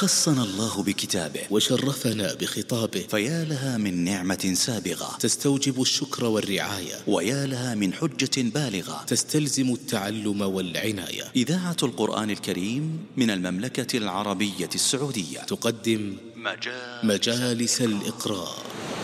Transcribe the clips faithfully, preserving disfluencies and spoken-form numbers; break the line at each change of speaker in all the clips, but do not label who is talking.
خصنا الله بكتابه
وشرفنا بخطابه،
فيا لها من نعمة سابغة
تستوجب الشكر والرعاية،
ويا لها من حجة بالغة
تستلزم التعلم والعناية.
إذاعة القرآن الكريم من المملكة العربية السعودية
تقدم
مجالس,
مجالس الإقراء.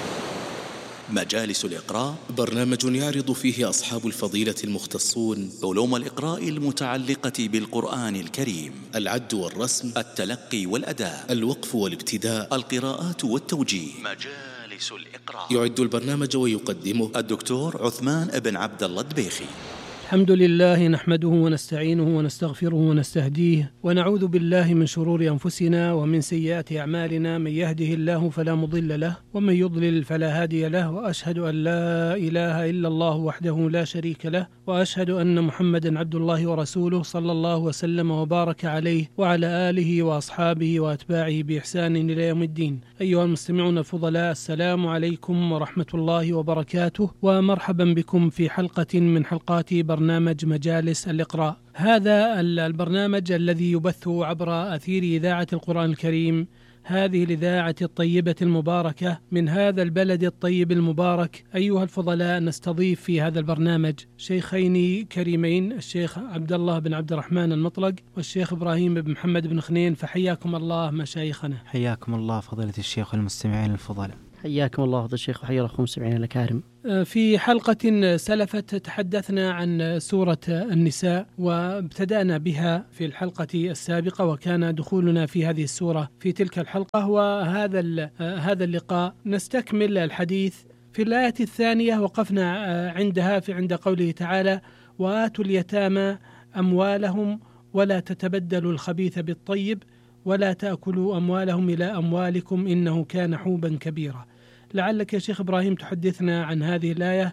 مجالس الإقراء
برنامج يعرض فيه أصحاب الفضيلة المختصون
علوم الإقراء المتعلقة بالقرآن الكريم:
العد والرسم،
التلقي والأداء،
الوقف والابتداء،
القراءات والتوجيه. مجالس الإقراء.
يعد البرنامج ويقدمه
الدكتور عثمان بن عبد الله الدبيخي.
الحمد لله، نحمده ونستعينه ونستغفره ونستهديه، ونعوذ بالله من شرور أنفسنا ومن سيئات أعمالنا. من يهده الله فلا مضل له، ومن يضلل فلا هادي له، وأشهد أن لا إله إلا الله وحده لا شريك له، وأشهد أن محمدا عبد الله ورسوله صلى الله وسلم وبارك عليه وعلى آله وأصحابه وأتباعه بإحسان إلى يوم الدين. أيها المستمعون الفضلاء، السلام عليكم ورحمة الله وبركاته، ومرحبا بكم في حلقة من حلقات برنامج مجالس الإقراء. هذا البرنامج الذي يبث عبر أثير إذاعة القرآن الكريم، هذه الإذاعة الطيبة المباركة من هذا البلد الطيب المبارك. أيها الفضلاء، نستضيف في هذا البرنامج شيخين كريمين، الشيخ عبد الله بن عبد الرحمن المطلق والشيخ إبراهيم بن محمد بن خنين، فحياكم الله مشايخنا.
حياكم الله فضيلة الشيخ والمستمعين الفضلاء.
حياكم الله فضيلة الشيخ وحيا الأخوة المستمعين الأكارم.
في حلقة سلفت تحدثنا عن سورة النساء، وابتدأنا بها في الحلقة السابقة، وكان دخولنا في هذه السورة في تلك الحلقة. وهذا هذا اللقاء نستكمل الحديث في الآية الثانية، وقفنا عندها في عند قوله تعالى: وآتوا اليتامى أموالهم ولا تتبدلوا الخبيث بالطيب ولا تأكلوا أموالهم إلى أموالكم إنه كان حوبا كبيرا. لعلك يا شيخ إبراهيم تحدثنا عن هذه الآية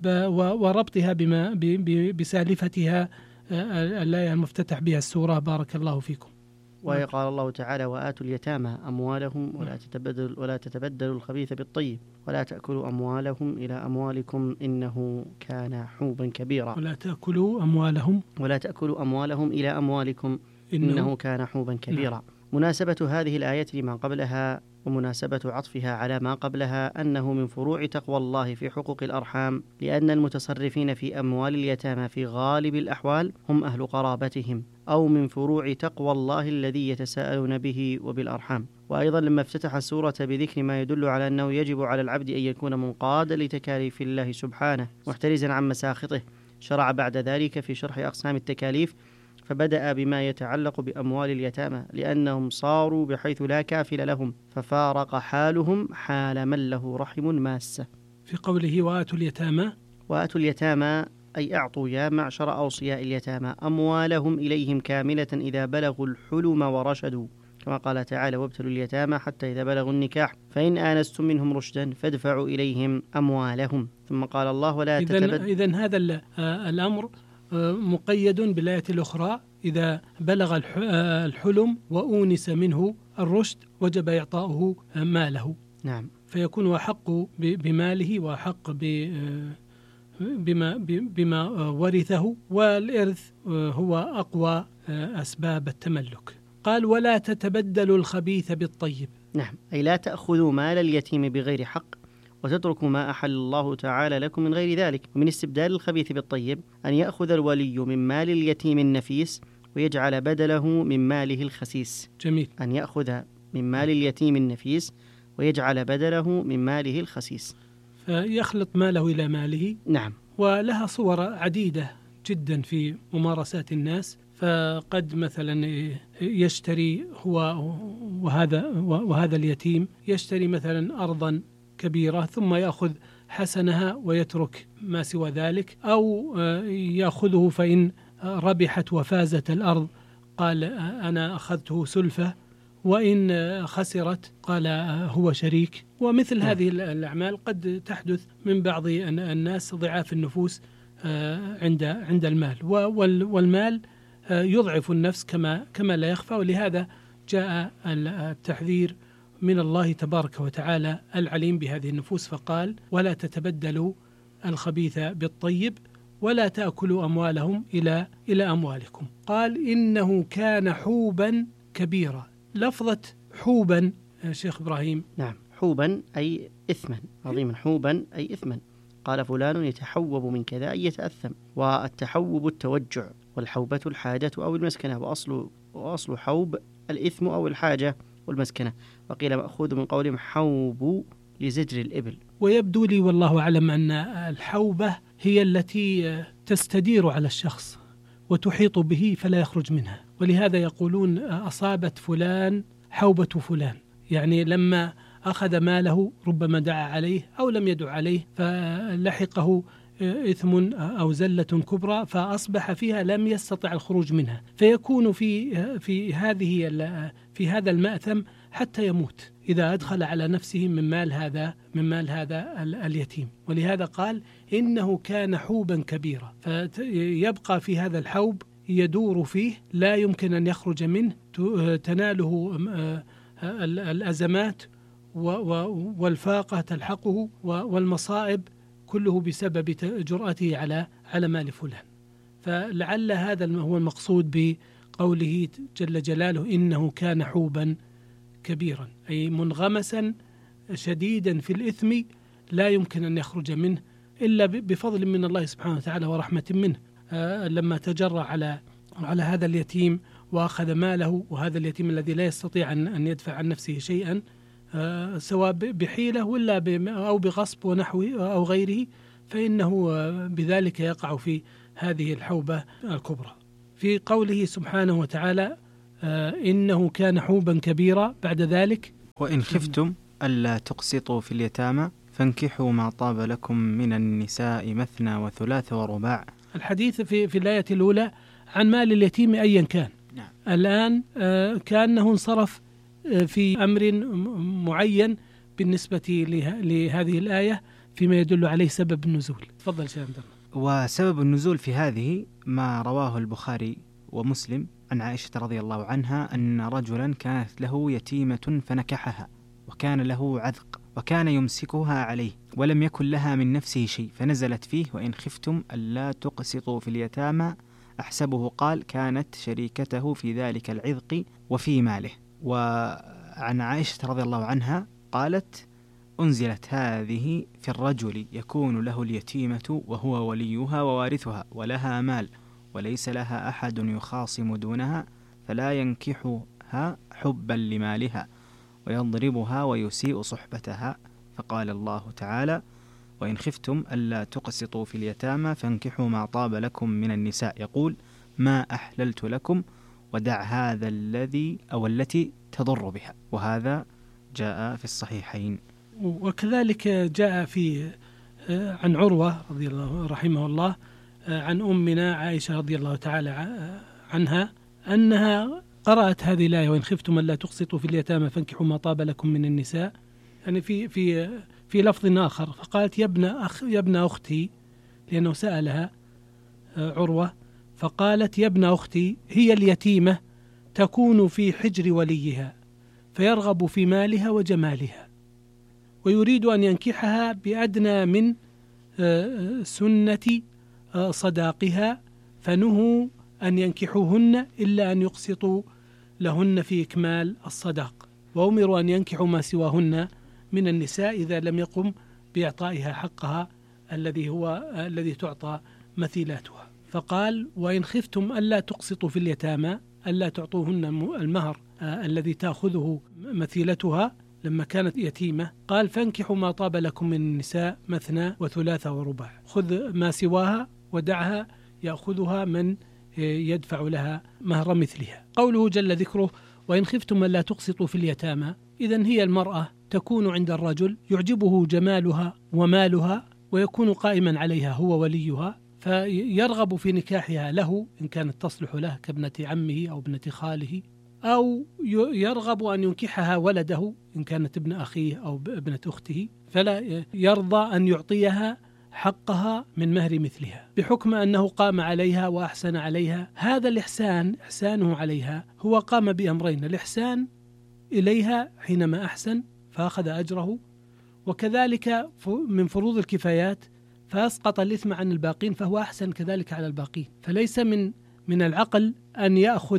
وربطها بما بسالفتها، الآية المفتتح بها السورة، بارك الله فيكم.
وقال الله تعالى: وآتوا اليتامى أموالهم ولا تتبدل ولا تتبدلوا الخبيث بالطيب ولا تأكلوا أموالهم إلى أموالكم إنه كان حوبا كبيرا.
ولا تأكلوا أموالهم
ولا تأكلوا أموالهم إلى أموالكم إنه, إنه كان حوبا كبيرا. نعم. مناسبة هذه الآية لما قبلها ومناسبة عطفها على ما قبلها أنه من فروع تقوى الله في حقوق الأرحام، لأن المتصرفين في أموال اليتامى في غالب الأحوال هم أهل قرابتهم، أو من فروع تقوى الله الذي يتساءلون به وبالأرحام. وأيضا لما افتتح السورة بذكر ما يدل على أنه يجب على العبد أن يكون منقادا لتكاليف الله سبحانه محترزا عن مساخطه، شرع بعد ذلك في شرح أقسام التكاليف، فبدأ بما يتعلق بأموال اليتامى لأنهم صاروا بحيث لا كافل لهم، ففارق حالهم حال من له رحم ماسة.
في قوله وآتوا اليتامى،
وآتوا اليتامى أي أعطوا يا معشر أوصياء اليتامى أموالهم إليهم كاملة إذا بلغوا الحلم ورشدوا، كما قال تعالى: وابتلوا اليتامى حتى إذا بلغوا النكاح فإن آنستم منهم رشدا فادفعوا إليهم أموالهم. ثم قال الله: ولا تتبدل.
إذن هذا الأمر مقيد بالآية الأخرى: إذا بلغ الحلم وأونس منه الرشد وجب إعطاؤه ماله.
نعم.
فيكون أحق بماله وأحق بما, بما ورثه، والإرث هو أقوى أسباب التملك. قال: ولا تتبدلوا الخبيث بالطيب.
نعم، أي لا تأخذوا مال اليتيم بغير حق وتتركوا ما أحل الله تعالى لكم من غير ذلك. ومن استبدال الخبيث بالطيب أن يأخذ الولي من مال اليتيم النفيس ويجعل بدله من ماله الخسيس.
جميل.
أن يأخذ من مال اليتيم النفيس ويجعل بدله من ماله الخسيس،
فيخلط ماله إلى ماله.
نعم.
ولها صور عديدة جدا في ممارسات الناس، فقد مثلا يشتري هو وهذا وهذا اليتيم يشتري مثلا أرضا كبيرة ثم يأخذ حسنها ويترك ما سوى ذلك، أو يأخذه فإن ربحت وفازت الأرض قال أنا أخذته سلفة، وإن خسرت قال هو شريك. ومثل هذه الأعمال قد تحدث من بعض الناس ضعاف النفوس عند عند المال، والمال يضعف النفس كما كما لا يخفى. ولهذا جاء التحذير من الله تبارك وتعالى العليم بهذه النفوس، فقال: ولا تتبدلوا الخبيث بالطيب ولا تأكلوا أموالهم إلى إلى أموالكم. قال: إنه كان حوبا كبيرا. لفظة حوبا شيخ إبراهيم.
نعم، حوبا أي إثما عظيما، حوبا أي إثما. قال فلان يتحوب من كذا أي يتأثم، والتحوب التوجع، والحوبة الحاجة أو المسكنة، وأصل وأصل حوب الإثم أو الحاجة والمسكنة، وقيل مأخوذ من قولهم حوب لزجر الإبل.
ويبدو لي والله أعلم أن الحوبة هي التي تستدير على الشخص وتحيط به فلا يخرج منها، ولهذا يقولون أصابت فلان حوبة فلان، يعني لما أخذ ماله ربما دعا عليه أو لم يدع عليه فلحقه إثم أو زلة كبرى فأصبح فيها لم يستطع الخروج منها، فيكون في في هذه في هذا المأثم حتى يموت إذا أدخل على نفسه من مال هذا من مال هذا اليتيم. ولهذا قال إنه كان حوبا كبيرا، فيبقى في هذا الحوب يدور فيه لا يمكن أن يخرج منه، تناله الأزمات والفاقة تلحقه والمصائب كله بسبب جرأته على على مال فلان. فلعل هذا هو المقصود بقوله جل جلاله إنه كان حوبا كبيرا، أي منغمسا شديدا في الإثم لا يمكن أن يخرج منه إلا بفضل من الله سبحانه وتعالى ورحمة منه. آه لما تجرأ على على هذا اليتيم وأخذ ماله، وهذا اليتيم الذي لا يستطيع أن يدفع عن نفسه شيئا آه سواء بحيلة ولا أو بغصب ونحوه أو غيره، فإنه بذلك يقع في هذه الحوبة الكبرى. في قوله سبحانه وتعالى آه إنه كان حوبا كبيرا، بعد ذلك
وإن خفتم ألا تقسطوا في اليتامى فانكحوا ما طاب لكم من النساء مثنى وثلاث ورباع.
الحديث في في الآية الأولى عن مال اليتيم أيا كان.
نعم.
الآن آه كأنه انصرف آه في أمر معين بالنسبة لهذه الآية فيما يدل عليه سبب النزول. تفضل شيخ عبد الله.
وسبب النزول في هذه ما رواه البخاري ومسلم عن عائشة رضي الله عنها أن رجلا كانت له يتيمة فنكحها وكان له عذق وكان يمسكها عليه ولم يكن لها من نفسه شيء، فنزلت فيه وإن خفتم ألا تقسطوا في اليتامى. أحسبه قال كانت شريكته في ذلك العذق وفي ماله. وعن عائشة رضي الله عنها قالت أنزلت هذه في الرجل يكون له اليتيمة وهو وليها ووارثها ولها مال وليس لها أحد يخاصم دونها فلا ينكحها حبا لمالها ويضربها ويسيء صحبتها. فقال الله تعالى وإن خفتم ألا تقسطوا في اليتامى فانكحوا ما طاب لكم من النساء، يقول ما أحللت لكم ودع هذا الذي أو التي تضر بها، وهذا جاء في الصحيحين.
وكذلك جاء في عن عروة رضي الله رحمه الله عن أمنا عائشة رضي الله تعالى عنها أنها قرأت هذه الآية وإن خفتم ألا تقسطوا في اليتامى فانكحوا ما طاب لكم من النساء، يعني في في في لفظ آخر فقالت يا ابن أخ يا ابن أختي، لأنه سألها عروة فقالت يا ابن أختي هي اليتيمة تكون في حجر وليها فيرغب في مالها وجمالها ويريد أن ينكحها بأدنى من سنة صداقها فنهوا أن ينكحوهن إلا أن يقسطوا لهن في إكمال الصداق، وأمروا أن ينكحوا ما سواهن من النساء إذا لم يقم بإعطائها حقها الذي هو الذي تعطى مثيلاتها. فقال وإن خفتم ألا تقسطوا في اليتامى ألا تعطوهن المهر الذي تأخذه مثيلتها لما كانت يتيمة، قال فانكحوا ما طاب لكم من النساء مثنى وثلاثة ورباع، خذ ما سواها ودعها يأخذها من يدفع لها مهر مثلها. قوله جل ذكره وإن خفتم ألا تقسطوا في اليتامى، إذن هي المرأة تكون عند الرجل يعجبه جمالها ومالها ويكون قائما عليها هو وليها فيرغب في نكاحها له إن كانت تصلح له كابنة عمه أو ابنة خاله، أو يرغب أن ينكحها ولده إن كانت ابن أخيه أو ابنة أخته، فلا يرضى أن يعطيها حقها من مهر مثلها بحكم أنه قام عليها وأحسن عليها. هذا الإحسان إحسانه عليها هو قام بأمرين: الإحسان إليها حينما أحسن فأخذ أجره، وكذلك من فروض الكفايات فأسقط الإثم عن الباقين فهو أحسن كذلك على الباقين. فليس من من العقل أن يأخذ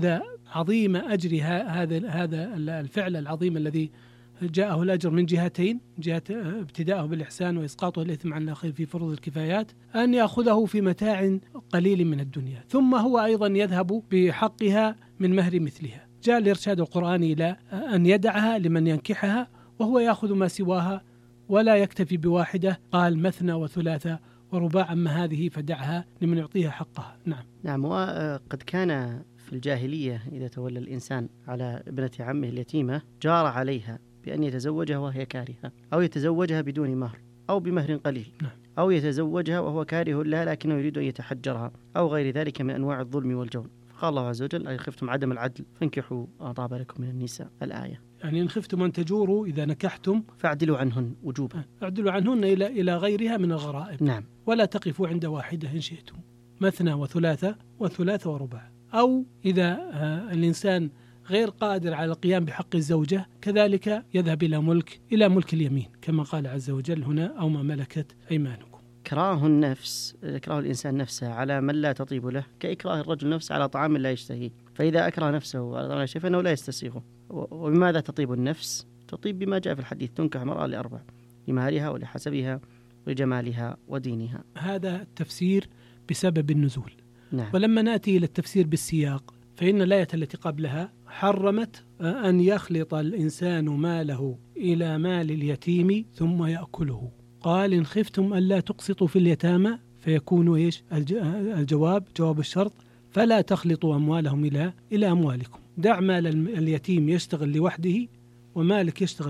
عظيم أجر هذا هذا الفعل العظيم الذي جاءه الأجر من جهتين، جهة ابتداءه بالإحسان وإسقاطه الإثم عن الآخر في فروض الكفايات، أن يأخذه في متاع قليل من الدنيا، ثم هو أيضا يذهب بحقها من مهر مثلها. جاء الإرشاد القرآني إلى أن يدعها لمن ينكحها وهو يأخذ ما سواها ولا يكتفي بواحدة، قال مثنى وثلاثة ورباع، أما هذه فدعها لمن يعطيها حقها. نعم
نعم. وقد كان في الجاهلية إذا تولى الإنسان على ابنة عمه اليتيمة جار عليها بأن يتزوجها وهي كارهة، أو يتزوجها بدون مهر أو بمهر قليل،
نعم.
أو يتزوجها وهو كاره لها لكنه يريد أن يتحجرها، أو غير ذلك من أنواع الظلم والجور. قال الله عز وجل: أن خفتم عدم العدل فانكحوا ما طاب لكم من النساء، الآية.
يعني إن خفتم أن تجوروا إذا نكحتم
فاعدلوا عنهن وجوبا،
اعدلوا عنهن إلى إلى غيرها من الغرائب.
نعم.
ولا تقفوا عند واحدة إن شئتم، مثنى وثلاثة وثلاثة ورباع. أو إذا الإنسان غير قادر على القيام بحق الزوجة كذلك يذهب إلى ملك إلى ملك اليمين كما قال عز وجل هنا: أو ما ملكت أيمانكم.
إكراه النفس، إكراه الإنسان نفسه على من لا تطيب له كإكراه الرجل نفسه على طعام لا يشتهيه، فإذا أكره نفسه على طعام شيء فإنه لا يستسيغه. وبماذا تطيب النفس؟ تطيب بما جاء في الحديث: تنكح المرأة لأربع: لمهرها ولحسبها ولجمالها ودينها.
هذا التفسير بسبب النزول.
نعم.
ولما نأتي إلى التفسير بالسياق فإن الآية التي قبلها حرمت أن يخلط الإنسان ماله إلى مال اليتيم ثم يأكله. قال: إن خفتم ألا تقسطوا في اليتامى فيكون إيش الجواب؟ جواب الشرط: فلا تخلطوا أموالهم إلى إلى أموالكم. دع مال اليتيم يشتغل لوحده ومالك يشتغل